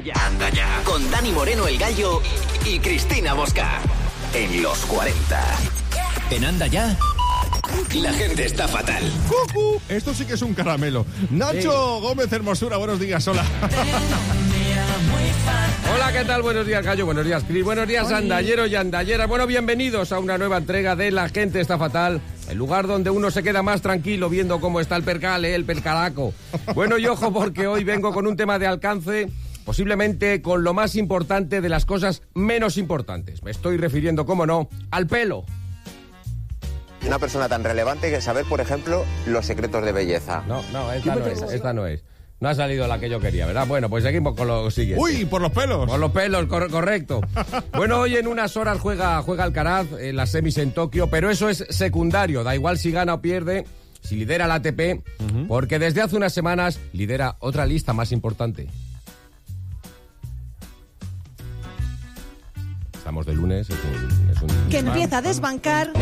Anda ya. Con Dani Moreno el Gallo y Cristina Bosca. En los 40. En Anda ya. La gente está fatal. Esto sí que es un caramelo. Nacho Gómez Hermosura, buenos días, hola. Hola, ¿qué tal? Buenos días, Gallo, buenos días, Cris, buenos días, andalleros y andalleras. Bueno, bienvenidos a una nueva entrega de La gente está fatal, el lugar donde uno se queda más tranquilo viendo cómo está el percal, el percalaco. Bueno, y ojo, porque hoy vengo con un tema de alcance, posiblemente con lo más importante de las cosas menos importantes. Me estoy refiriendo, cómo no, al pelo. Una persona tan relevante que saber, por ejemplo, los secretos de belleza. No, esta no es. No ha salido la que yo quería, ¿verdad? Bueno, pues seguimos con lo siguiente. Uy, por los pelos. Por los pelos, correcto. Bueno, hoy en unas horas juega Alcaraz en las semis en Tokio, pero eso es secundario. Da igual si gana o pierde, si lidera la ATP, porque desde hace unas semanas lidera otra lista más importante. Estamos de lunes, es un que empieza a desbancar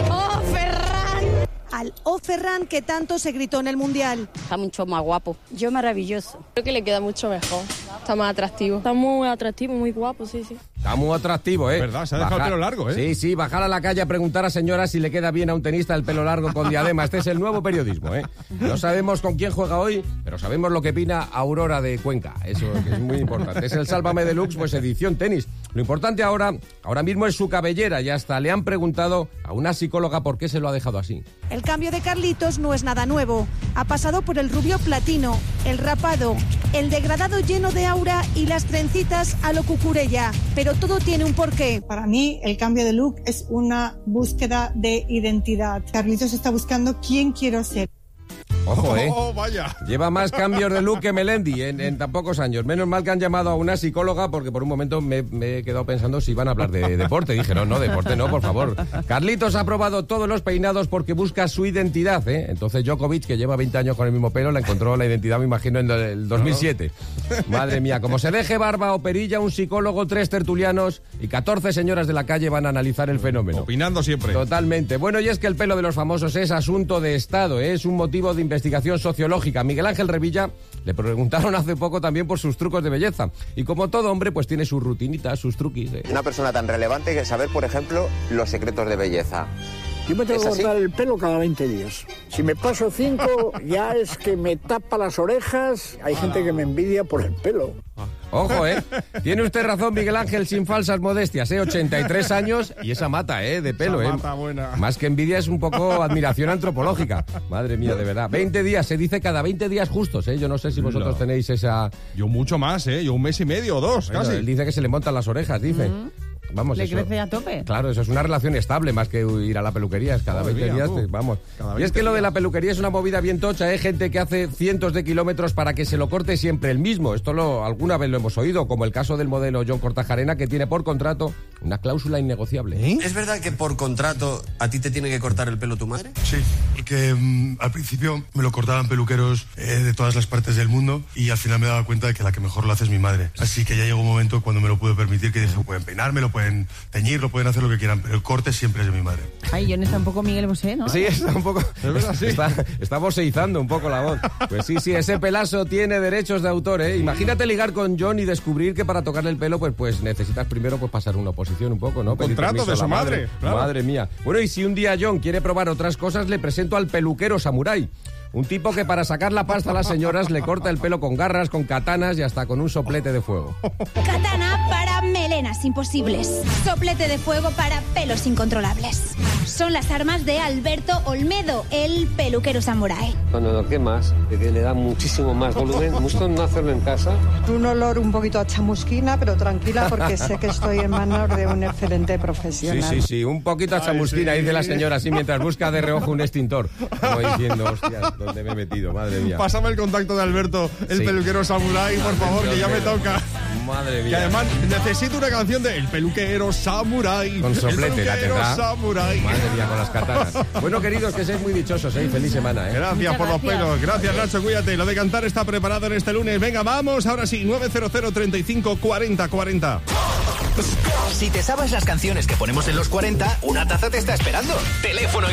al Ferran que tanto se gritó en el Mundial. Está mucho más guapo. Yo maravilloso. Creo que le queda mucho mejor. Está más atractivo. Está muy atractivo, muy guapo, sí. Está muy atractivo, ¿eh? ¿Verdad? Se ha dejado el pelo largo, ¿eh? Sí, bajar a la calle a preguntar a señoras si le queda bien a un tenista el pelo largo con diadema. Este es el nuevo periodismo, ¿eh? No sabemos con quién juega hoy, pero sabemos lo que opina Aurora de Cuenca. Eso es muy importante. Es el Sálvame Deluxe, pues edición tenis. Lo importante ahora mismo es su cabellera y hasta le han preguntado a una psicóloga por qué se lo ha dejado así. El cambio de Carlitos no es nada nuevo. Ha pasado por el rubio platino, el rapado, el degradado lleno de aura y las trencitas a lo cucurella. Pero todo tiene un porqué. Para mí, el cambio de look es una búsqueda de identidad. Carlitos está buscando quién quiero ser. Ojo, vaya. Lleva más cambios de look que Melendi en tan pocos años. Menos mal que han llamado a una psicóloga porque por un momento me he quedado pensando si iban a hablar de deporte. Dije, no, deporte no, por favor. Carlitos ha probado todos los peinados porque busca su identidad, ¿eh? Entonces Djokovic, que lleva 20 años con el mismo pelo, le encontró la identidad, me imagino, en el 2007. Madre mía, como se deje barba o perilla, un psicólogo, 3 tertulianos y 14 señoras de la calle van a analizar el fenómeno. Opinando siempre. Totalmente. Bueno, y es que el pelo de los famosos es asunto de Estado, ¿eh? Es un motivo de investigación sociológica. Miguel Ángel Revilla le preguntaron hace poco también por sus trucos de belleza. Y como todo hombre, pues tiene sus rutinitas, sus truquis. Una persona tan relevante que saber, por ejemplo, los secretos de belleza. Yo me tengo que cortar el pelo cada 20 días. Si me paso 5, ya es que me tapa las orejas. Hay gente que me envidia por el pelo. Ojo, Tiene usted razón, Miguel Ángel, sin falsas modestias, 83 años y esa mata, de pelo, esa mata buena. Más que envidia es un poco admiración antropológica. Madre mía, de verdad. 20 días, se dice cada 20 días justos, Yo no sé si vosotros tenéis esa... Yo mucho más, Yo 1 mes y medio o 2, bueno, casi. Él dice que se le montan las orejas, dice. Vamos, ¿Le eso crece a tope? Claro, eso es una relación estable más que ir a la peluquería. Es cada 20 días, vamos. Y es que lo de la peluquería es una movida bien tocha, Gente que hace cientos de kilómetros para que se lo corte siempre el mismo. Esto alguna vez lo hemos oído, como el caso del modelo John Kortajarena, que tiene por contrato una cláusula innegociable. ¿Es verdad que por contrato a ti te tiene que cortar el pelo tu madre? Sí, porque al principio me lo cortaban peluqueros de todas las partes del mundo y al final me daba cuenta de que la que mejor lo hace es mi madre. Así que ya llegó un momento cuando me lo pude permitir que dije, pueden peinármelo, pueden teñirlo, pueden hacer lo que quieran, pero el corte siempre es de mi madre. Ay, yo está un poco Miguel Bosé, ¿no? Sí, está un poco... Es verdad, sí. Está boseizando un poco la voz. Pues sí, ese pelazo tiene derechos de autor, Imagínate ligar con John y descubrir que para tocarle el pelo, pues necesitas primero pasar una oposición un poco, ¿no? Un contrato de su madre. Claro. Madre mía. Bueno, y si un día John quiere probar otras cosas, le presento al peluquero samurái. Un tipo que para sacar la pasta a las señoras le corta el pelo con garras, con katanas y hasta con un soplete de fuego. Katana para melenas imposibles. Soplete de fuego para pelos incontrolables. Son las armas de Alberto Olmedo, el peluquero samurái. Cuando lo quemas, que le da muchísimo más volumen, gusto no hacerlo en casa. Un olor un poquito a chamusquina, pero tranquila porque sé que estoy en manos de un excelente profesional. Sí, un poquito a chamusquina, dice la señora, así mientras busca de reojo un extintor. Como diciendo, hostias, ¿dónde me he metido? Madre mía. Pásame el contacto de Alberto, el peluquero samurái, por favor, que ya me toca. Madre mía. Y además necesito una canción de El peluquero samurái. Con soplete, la tendrá. Samurái. Madre mía, con las katanas. Bueno, queridos, que seáis muy dichosos, feliz semana, Gracias por los pelos. Gracias, Nacho, cuídate. Lo de cantar está preparado en este lunes. Venga, vamos, ahora sí, 900 35 40 40. Si te sabes las canciones que ponemos en los 40, una taza te está esperando. Teléfono